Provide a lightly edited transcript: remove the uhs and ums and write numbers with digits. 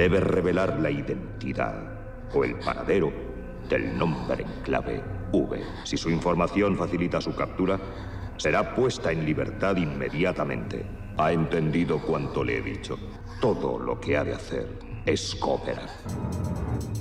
debe revelar la identidad o el paradero del nombre en clave V. Si su información facilita su captura, será puesta en libertad inmediatamente. ¿Ha entendido cuanto le he dicho? Todo lo que ha de hacer es cooperar.